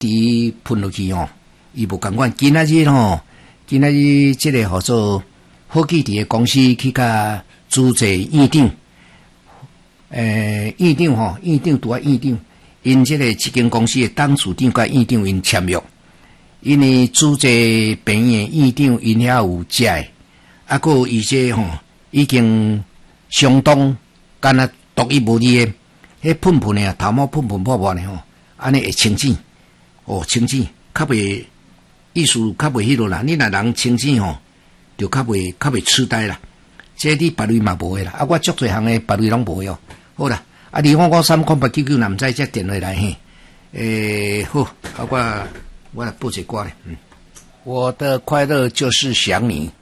滴喷落去吼，伊无共款。今仔日即个号做好记伫诶公司去甲租者院长，院长拄啊院长，因即个间公司诶董事长甲院长因签约，因为租者病院院长因遐有食诶，啊，佮有伊这已经相当敢若独一无二诶，迄喷诶啊，头毛喷破破诶安尼会清醒，清醒，较袂意思较袂迄落啦。你若人清醒就较袂痴呆啦。这你别类嘛无诶啦，我足侪项诶别类拢无诶哦。好啦，25530899南仔只电话来嘿。好，我来播一歌咧。我的快乐就是想你。